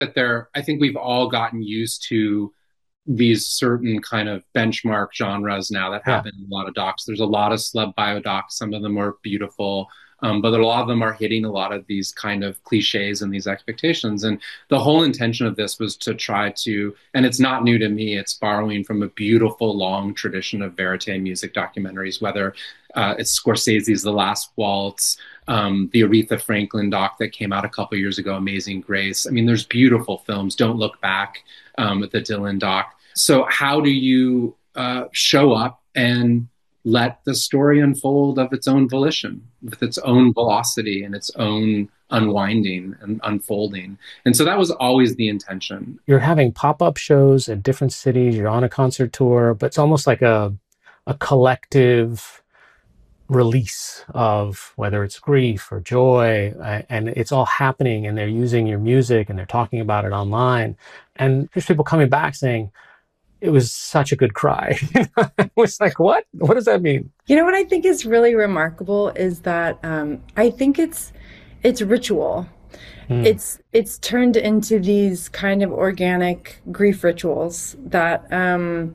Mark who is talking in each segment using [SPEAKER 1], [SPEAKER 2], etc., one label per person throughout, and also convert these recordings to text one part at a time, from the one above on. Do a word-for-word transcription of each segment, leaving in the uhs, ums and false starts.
[SPEAKER 1] that there, I think we've all gotten used to these certain kind of benchmark genres now that
[SPEAKER 2] Yeah.
[SPEAKER 1] happen in a lot of docs. There's a lot of celeb bio docs. Some of them are beautiful, um, but a lot of them are hitting a lot of these kind of cliches and these expectations. And the whole intention of this was to try to, and it's not new to me, it's borrowing from a beautiful long tradition of verite music documentaries, whether uh, it's Scorsese's The Last Waltz, um, the Aretha Franklin doc that came out a couple years ago, Amazing Grace. I mean, there's beautiful films. Don't Look Back, um, with the Dylan doc. So, how do you uh, show up and let the story unfold of its own volition, with its own velocity and its own unwinding and unfolding? And so that was always the intention.
[SPEAKER 2] You're having pop-up shows at different cities, you're on a concert tour, but it's almost like a a collective release of whether it's grief or joy, uh, and it's all happening, and they're using your music and they're talking about it online. And there's people coming back saying, it was such a good cry. I was like, what? What does that mean?
[SPEAKER 3] You know what I think is really remarkable is that um, I think it's it's ritual.
[SPEAKER 2] Hmm.
[SPEAKER 3] It's it's turned into these kind of organic grief rituals that um,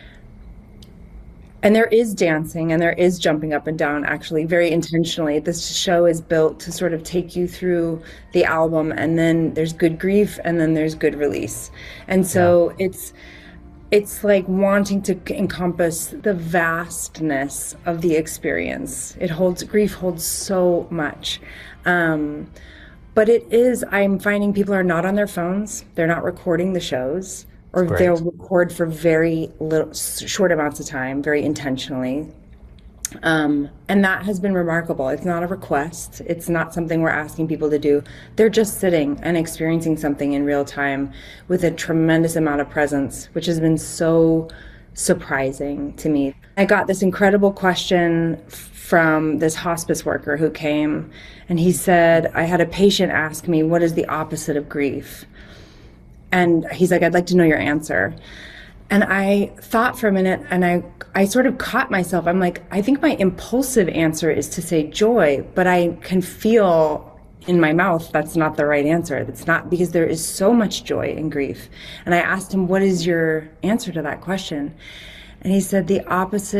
[SPEAKER 3] and there is dancing and there is jumping up and down actually very intentionally. This show is built to sort of take you through the album, and then there's good grief and then there's good release. And
[SPEAKER 2] Yeah.
[SPEAKER 3] so it's it's like wanting to encompass the vastness of the experience. It holds grief holds so much. Um, but it is, I'm finding people are not on their phones. They're not recording the shows,
[SPEAKER 2] It's
[SPEAKER 3] or they'll
[SPEAKER 2] great.
[SPEAKER 3] record for very little, short amounts of time, very intentionally. Um, and that has been remarkable. It's not a request. It's not something we're asking people to do. They're just sitting and experiencing something in real time with a tremendous amount of presence, which has been so surprising to me. I got this incredible question from this hospice worker who came, and he said, I had a patient ask me, what is the opposite of grief? And he's like, I'd like to know your answer. And I thought for a minute, and I, I sort of caught myself. I'm like, I think my impulsive answer is to say joy, but I can feel in my mouth that's not the right answer. That's not, because there is so much joy in grief. And I asked him, what is your answer to that question? And he said, the opposite